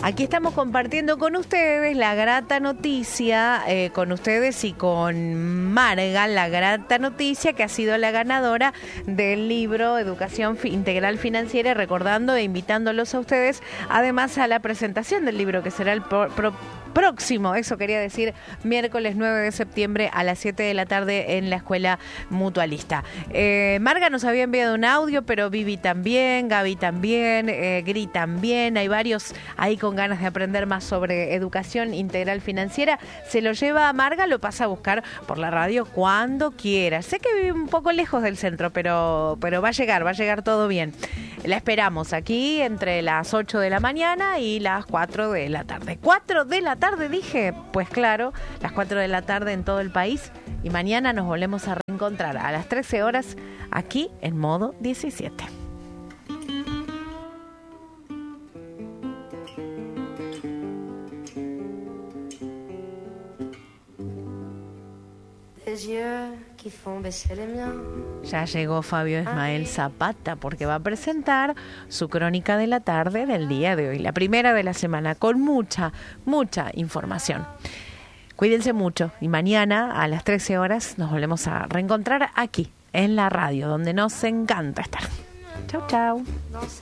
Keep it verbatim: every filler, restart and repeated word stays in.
Aquí estamos compartiendo con ustedes la grata noticia, eh, con ustedes y con Marga, la grata noticia que ha sido la ganadora del libro Educación Integral Financiera, recordando e invitándolos a ustedes, además a la presentación del libro que será el pro, pro, próximo, eso quería decir, miércoles nueve de septiembre a las siete de la tarde en la Escuela Mutualista. Eh, Marga nos había enviado un audio, pero Vivi también, Gaby también, eh, Gri también, hay varios ahí con ganas de aprender más sobre educación integral financiera. Se lo lleva a Marga, lo pasa a buscar por la radio cuando quiera. Sé que vive un poco lejos del centro, pero, pero va a llegar, va a llegar todo bien. La esperamos aquí entre las ocho de la mañana y las cuatro de la tarde. cuatro de la tarde dije, pues claro, las cuatro de la tarde en todo el país. Y mañana nos volvemos a reencontrar a las trece horas aquí en Modo diecisiete. Ya llegó Fabio Ismael Zapata porque va a presentar su crónica de la tarde del día de hoy, la primera de la semana, con mucha, mucha información. Cuídense mucho y mañana a las trece horas nos volvemos a reencontrar aquí en la radio, donde nos encanta estar. Chau, chau.